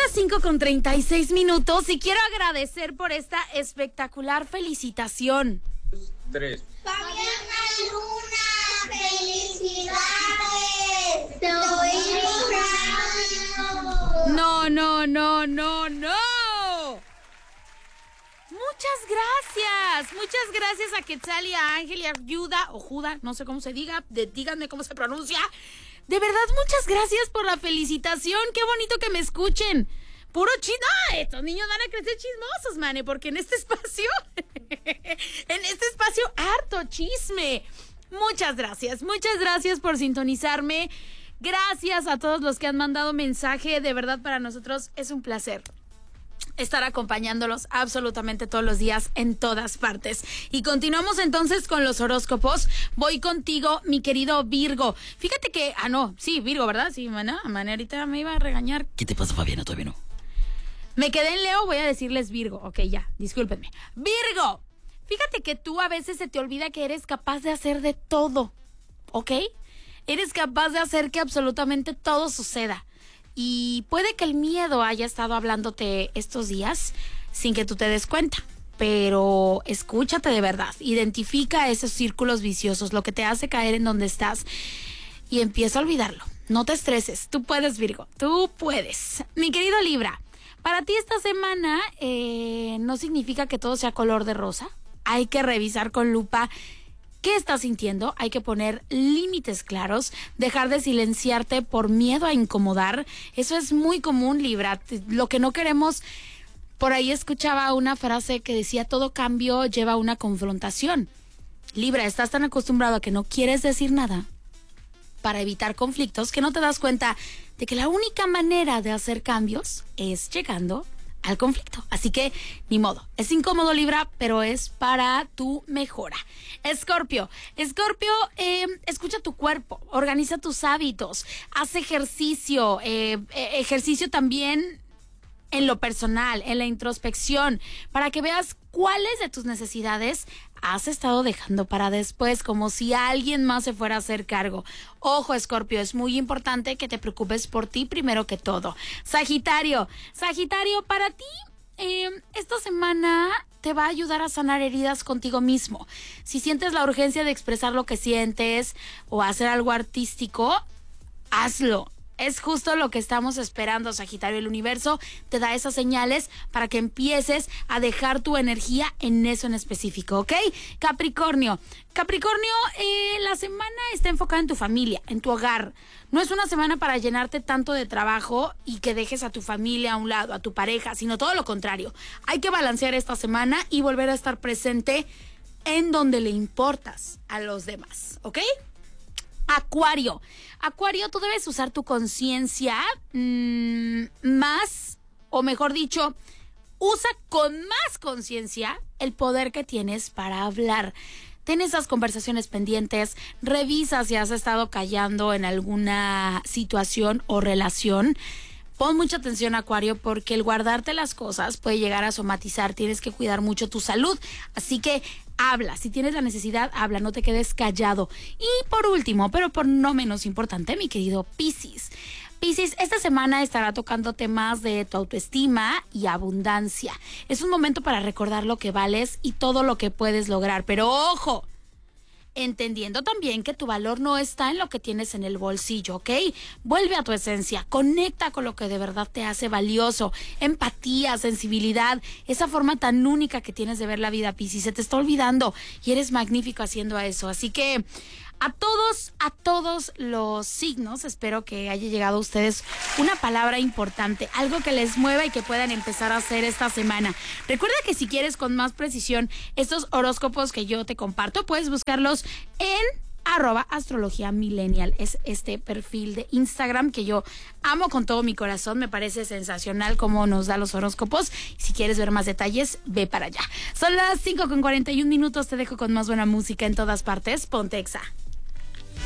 las 5:36 y quiero agradecer por esta espectacular felicitación. 3. Fabiana Luna, felicidades. Te oí llorando. No. Muchas gracias a Quetzal y a Ángel y a Juda, no sé cómo se diga, díganme cómo se pronuncia. De verdad, muchas gracias por la felicitación, qué bonito que me escuchen. Puro chisme, estos niños van a crecer chismosos, mane, porque en este espacio, harto chisme. Muchas gracias por sintonizarme. Gracias a todos los que han mandado mensaje, de verdad para nosotros es un placer estar acompañándolos absolutamente todos los días en todas partes. Y continuamos entonces con los horóscopos. Voy contigo, mi querido Virgo. Fíjate que, Virgo, ¿verdad? Sí, ahorita me iba a regañar. ¿Qué te pasa, Fabiana? Todavía no. Me quedé en Leo, voy a decirles Virgo. Ok, ya, discúlpenme. Virgo, fíjate que tú a veces se te olvida que eres capaz de hacer de todo, ¿ok? Eres capaz de hacer que absolutamente todo suceda. Y puede que el miedo haya estado hablándote estos días sin que tú te des cuenta. Pero escúchate de verdad. Identifica esos círculos viciosos, lo que te hace caer en donde estás. Y empieza a olvidarlo. No te estreses. Tú puedes, Virgo. Tú puedes. Mi querido Libra, para ti esta semana no significa que todo sea color de rosa. Hay que revisar con lupa qué estás sintiendo, hay que poner límites claros, dejar de silenciarte por miedo a incomodar. Eso es muy común, Libra. Lo que no queremos, por ahí escuchaba una frase que decía, todo cambio lleva a una confrontación. Libra, estás tan acostumbrado a que no quieres decir nada para evitar conflictos que no te das cuenta de que la única manera de hacer cambios es llegando al conflicto. Así que, ni modo. Es incómodo, Libra, pero es para tu mejora. Escorpio, escucha tu cuerpo, organiza tus hábitos, haz ejercicio, ejercicio también en lo personal, en la introspección, para que veas cuáles de tus necesidades has estado dejando para después, como si alguien más se fuera a hacer cargo. Ojo, Escorpio, es muy importante que te preocupes por ti primero que todo. Sagitario, para ti, esta semana te va a ayudar a sanar heridas contigo mismo. Si sientes la urgencia de expresar lo que sientes o hacer algo artístico, hazlo. Es justo lo que estamos esperando, Sagitario. El universo te da esas señales para que empieces a dejar tu energía en eso en específico, ¿ok? Capricornio, la semana está enfocada en tu familia, en tu hogar. No es una semana para llenarte tanto de trabajo y que dejes a tu familia a un lado, a tu pareja, sino todo lo contrario. Hay que balancear esta semana y volver a estar presente en donde le importas a los demás, ¿ok? Acuario, tú debes usar tu conciencia más, o mejor dicho, usa con más conciencia el poder que tienes para hablar. Ten esas conversaciones pendientes, revisa si has estado callando en alguna situación o relación. Pon mucha atención, Acuario, porque el guardarte las cosas puede llegar a somatizar. Tienes que cuidar mucho tu salud. Así que habla. Si tienes la necesidad, habla. No te quedes callado. Y por último, pero por no menos importante, mi querido Piscis. Piscis, esta semana estará tocando temas de tu autoestima y abundancia. Es un momento para recordar lo que vales y todo lo que puedes lograr. Pero ¡ojo! Entendiendo también que tu valor no está en lo que tienes en el bolsillo, ¿ok? Vuelve a tu esencia, conecta con lo que de verdad te hace valioso. Empatía, sensibilidad, esa forma tan única que tienes de ver la vida, Piscis, se te está olvidando y eres magnífico haciendo eso. Así que a todos los signos, espero que haya llegado a ustedes una palabra importante, algo que les mueva y que puedan empezar a hacer esta semana. Recuerda que si quieres con más precisión estos horóscopos que yo te comparto, puedes buscarlos en @astrologiamillennial. Es este perfil de Instagram que yo amo con todo mi corazón. Me parece sensacional cómo nos da los horóscopos. Si quieres ver más detalles, ve para allá. Son las 5:41. Te dejo con más buena música en todas partes. Ponte Exa.